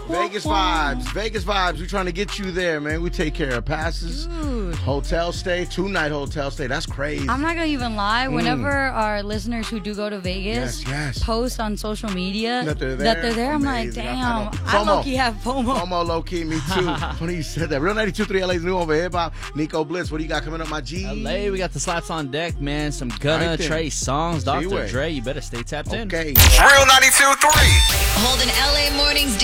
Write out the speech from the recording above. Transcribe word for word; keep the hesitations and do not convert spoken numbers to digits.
Vegas vibes. Vegas vibes. We're trying to get you there, man. We take care of passes, Dude. hotel stay, two-night hotel stay. That's crazy. I'm not going to even lie. Mm. Whenever our listeners who do go to Vegas Yes, yes. post on social media That they're there. that they're there, I'm like, Amazing. I- I damn, know. I, FOMO. low-key have FOMO. FOMO, low-key, me too. Funny you said that. Real ninety-two point three L A's new over here, Bob. Nico Blitz, what do you got coming up, my G? L A, we got the slaps on deck, man. Some Gunna, Right then. Trey songs, Doctor G-Way. Dre. You better stay tapped in. Okay. Real ninety-two point three. Holden L A Mornings